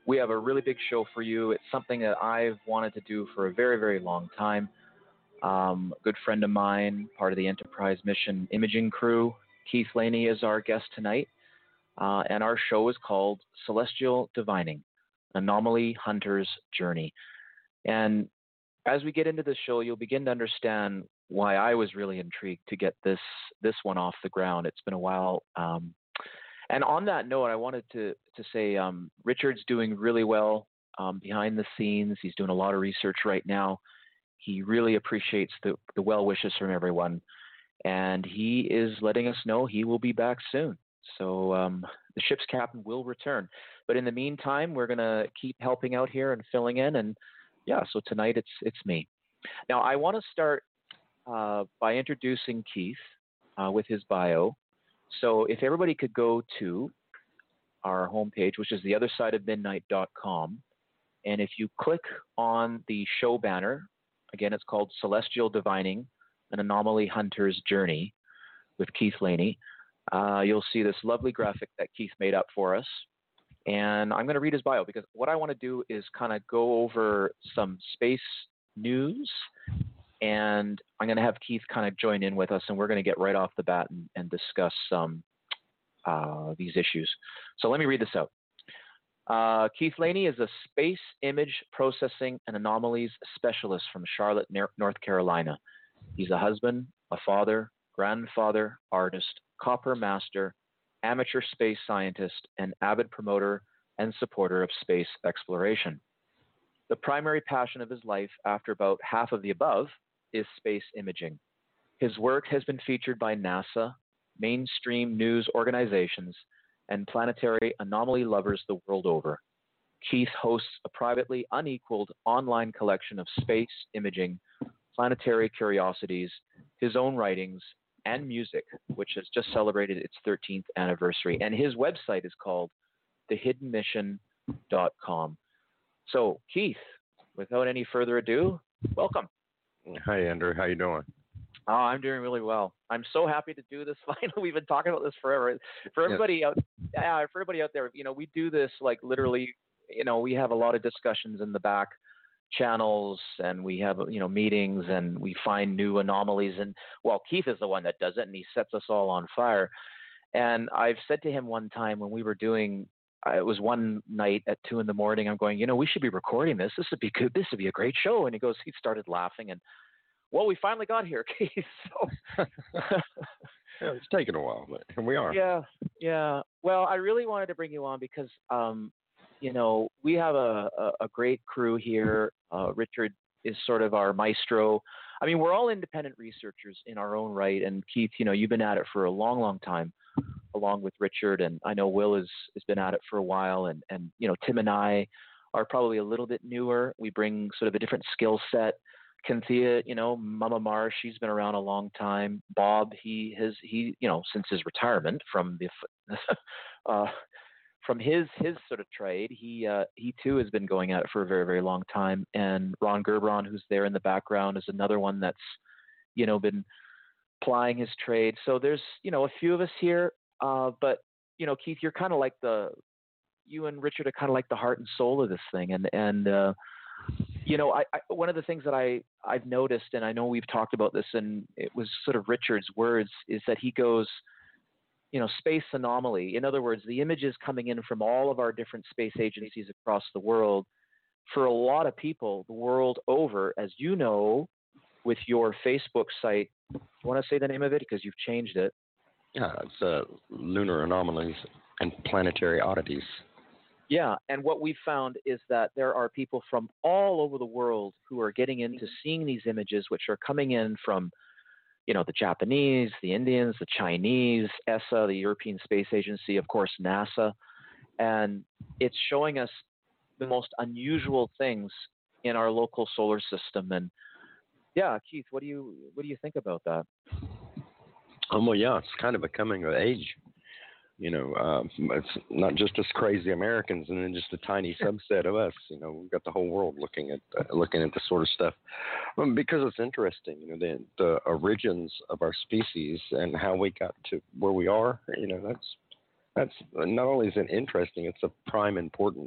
We have a really big show for you. It's something that I've wanted to do for a very, very long time. A good friend of mine, part of the Enterprise Mission Imaging crew, Keith Laney, is our guest tonight. And our show is called Celestial Divining, Anomaly Hunter's Journey. And as we get into the show, you'll begin to understand why I was really intrigued to get this one off the ground. It's been a while. And on that note, I wanted to say Richard's doing really well behind the scenes. He's doing a lot of research right now. He really appreciates the well wishes from everyone. And he is letting us know he will be back soon. So the ship's captain will return. But in the meantime, we're going to keep helping out here and filling in. And yeah, so tonight it's me. Now, I want to start by introducing Keith with his bio. So if everybody could go to our homepage, which is theothersideofmidnight.com, and if you click on the show banner, again, it's called Celestial Divining, an Anomaly Hunter's Journey with Keith Laney. You'll see this lovely graphic that Keith made up for us. And I'm going to read his bio because what I want to do is kind of go over some space news, and I'm going to have Keith kind of join in with us, and we're going to get right off the bat and discuss these issues. So let me read this out. Keith Laney is a space image processing and anomalies specialist from Charlotte, North Carolina. He's a husband, a father, grandfather, artist, copper master, amateur space scientist, and avid promoter and supporter of space exploration. The primary passion of his life, after about half of the above, is space imaging. His work has been featured by NASA, mainstream news organizations, and planetary anomaly lovers the world over. Keith hosts a privately unequaled online collection of space imaging, planetary curiosities, his own writings, and music, which has just celebrated its 13th anniversary. And his website is called thehiddenmission.com. So, Keith, without any further ado, welcome. Hi, Andrew. How you doing? Oh, I'm doing really well. I'm so happy to do this. Finally, we've been talking about this forever. For everybody out there, we do this like literally. We have a lot of discussions in the back channels, and we have meetings, and we find new anomalies. And well, Keith is the one that does it, and he sets us all on fire. And I've said to him one time when we were doing, it was one night at 2 a.m, I'm going, we should be recording this. This would be good. This would be a great show. And he started laughing, and well, we finally got here, Keith. So yeah, it's taken a while, but here we are. Yeah. Well, I really wanted to bring you on because, we have a great crew here. Richard is sort of our maestro. I mean, we're all independent researchers in our own right. And Keith, you've been at it for a long, long time, along with Richard. And I know Will has been at it for a while. And Tim and I are probably a little bit newer. We bring sort of a different skill set. Cynthia, Mama Mars, she's been around a long time. Bob, he since his retirement from the from his sort of trade, he too has been going at it for a very, very long time. And Ron Gerbron, who's there in the background, is another one that's been plying his trade. So there's a few of us here, but Keith, you're kind of like you and Richard are kind of like the heart and soul of this thing, and I one of the things that I've noticed, and I know we've talked about this, and it was sort of Richard's words, is that he goes, space anomaly. In other words, the images coming in from all of our different space agencies across the world, for a lot of people the world over, as you know, with your Facebook site. Do you want to say the name of it because you've changed it? Yeah, it's Lunar Anomalies and Planetary Oddities. Yeah, and what we've found is that there are people from all over the world who are getting into seeing these images, which are coming in from, the Japanese, the Indians, the Chinese, ESA, the European Space Agency, of course, NASA, and it's showing us the most unusual things in our local solar system. And yeah, Keith, what do you think about that? Well, yeah, it's kind of a coming of age. It's not just us crazy Americans, and then just a tiny subset of us. We've got the whole world looking at this sort of stuff, because it's interesting. The origins of our species and how we got to where we are. That's not only is it interesting, it's of prime importance